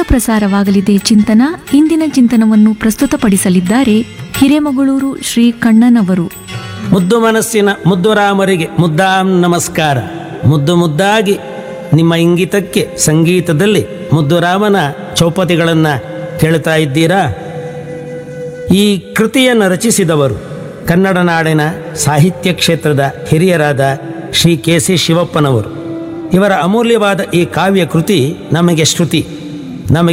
ಪ್ರಸಾರವಾಗಲಿದೆ ಚಿಂತನ. ಇಂದಿನ ಚಿಂತನವನ್ನು ಪ್ರಸ್ತುತಪಡಿಸಲಿದ್ದಾರೆ ಹಿರೇಮಗಳೂರು ಶ್ರೀ ಕಣ್ಣನವರು. ಮುದ್ದು ಮನಸ್ಸಿನ ಮುದ್ದುರಾಮರಿಗೆ ಮುದ್ದಾಂ ನಮಸ್ಕಾರ. ಮುದ್ದು ಮುದ್ದಾಗಿ ನಿಮ್ಮ ಇಂಗಿತಕ್ಕೆ ಸಂಗೀತದಲ್ಲಿ ಮುದ್ದುರಾಮನ ಚೌಪತಿಗಳನ್ನು ಕೇಳ್ತಾ ಇದ್ದೀರಾ. ಈ ಕೃತಿಯನ್ನು ರಚಿಸಿದವರು ಕನ್ನಡ ನಾಡಿನ ಸಾಹಿತ್ಯ ಕ್ಷೇತ್ರದ ಹಿರಿಯರಾದ ಶ್ರೀ ಕೆ.ಸಿ. ಶಿವಪ್ಪನವರು. ಇವರ ಅಮೂಲ್ಯವಾದ ಈ ಕಾವ್ಯ ಕೃತಿ ನಮಗೆ ಶ್ರುತಿ, ನಮಗೆ